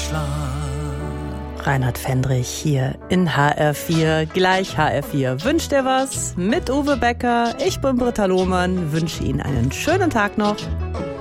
Deutschland. Reinhard Fendrich hier in HR4, gleich HR4. Wünscht ihr was? Mit Uwe Becker. Ich bin Britta Lohmann, wünsche Ihnen einen schönen Tag noch.